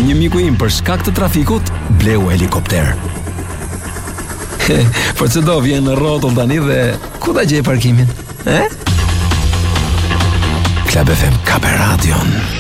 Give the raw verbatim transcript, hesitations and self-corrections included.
Një miku im për shkak të trafikut bleu helikopter. Por çdo vjen në rrotull tani dhe ku ta gjej parkimin? Eh? Club F M ka për radion.